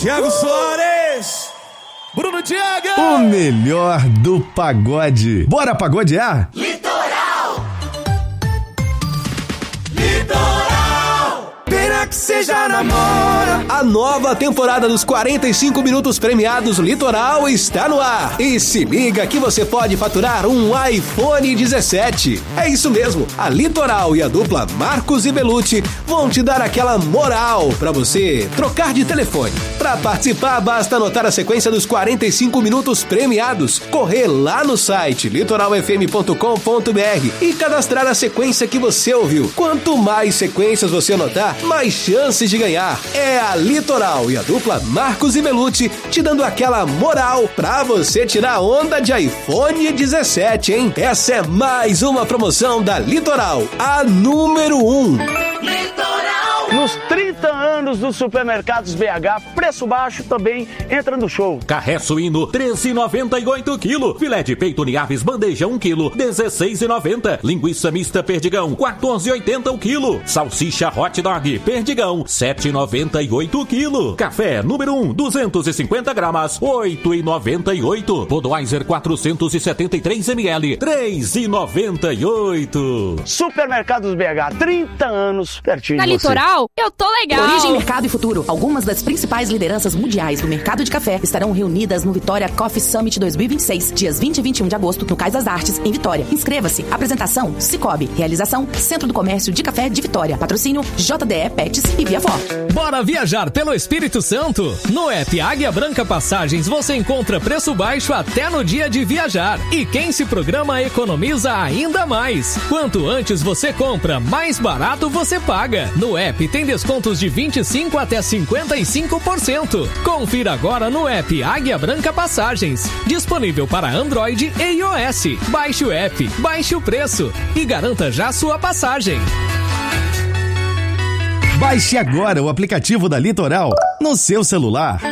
Thiago Soares, Bruno Thiago. O melhor do pagode. Bora pagodear? Litoral. Litoral. Pena que você já namora. A nova temporada dos 45 minutos premiados Litoral está no ar. E se liga que você pode faturar um iPhone 17. É isso mesmo, a Litoral e a dupla Marcos e Belucci vão te dar aquela moral pra você trocar de telefone. Pra participar, basta anotar a sequência dos 45 minutos premiados, correr lá no site litoralfm.com.br e cadastrar a sequência que você ouviu. Quanto mais sequências você anotar, mais chances de ganhar. É a Litoral e a dupla Marcos e Belucci te dando aquela moral pra você tirar onda de iPhone 17, hein? Essa é mais uma promoção da Litoral, a número 1. Litoral. Nos 30 anos dos supermercados BH, preço baixo também entra no show. Carré suíno, 13,98 kg. Filé de peito Niaves, bandeja 1 kg, 16,90. Linguiça mista Perdigão, 14,80 o quilo. Salsicha hot dog, Perdigão, 7,98 kg. Café número 1, 250 gramas, 8,98. Budweiser 473 ml, 3,98. Supermercados BH, 30 anos pertinho Na de você. Litoral, eu tô legal. Origem, mercado e futuro. Algumas das principais lideranças mundiais do mercado de café estarão reunidas no Vitória Coffee Summit 2026, dias 20 e 21 de agosto, no Cais das Artes, em Vitória. Inscreva-se. Apresentação, Cicobi. Realização, Centro do Comércio de Café de Vitória. Patrocínio, JDE, Pets e Via Forte. Bora viajar pelo Espírito Santo? No app Águia Branca Passagens você encontra preço baixo até no dia de viajar. E quem se programa economiza ainda mais. Quanto antes você compra, mais barato você paga. No app tem descontos de 25% até 55%. Confira agora no app Águia Branca Passagens. Disponível para Android e iOS. Baixe o app, baixe o preço e garanta já sua passagem. Baixe agora o aplicativo da Litoral no seu celular.